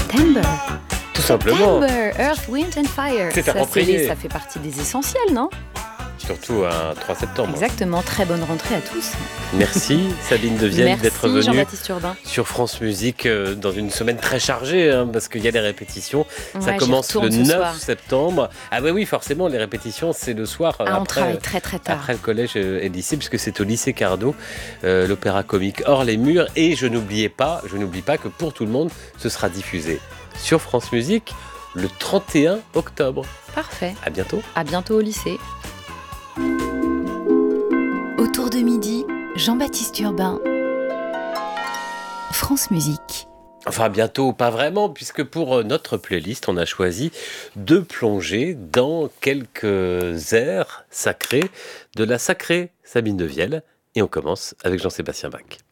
September. Tout simplement. September, Earth, Wind and Fire. C'est Ça, approprié. ça fait partie des essentiels, non? Surtout un 3 septembre. Exactement, très bonne rentrée à tous. Merci Sabine Devielle d'être Merci venue Jean-Baptiste Urbain. sur France Musique dans une semaine très chargée parce qu'il y a des répétitions. Ça Ouais, j'y commence le retourne ce 9 soir. septembre. Ah oui, forcément, les répétitions, c'est le soir On travaille très très tard. après le collège et le lycée, puisque c'est au lycée Carnot, l'opéra comique Hors les murs. Et je n'oublie pas que pour tout le monde, ce sera diffusé sur France Musique le 31 octobre. Parfait. À bientôt. À bientôt au lycée. Autour de midi, Jean-Baptiste Urbain. France Musique. Enfin, bientôt, pas vraiment, puisque pour notre playlist, on a choisi de plonger dans quelques airs sacrés de la sacrée Sabine Devielle. Et on commence avec Jean-Sébastien Bach.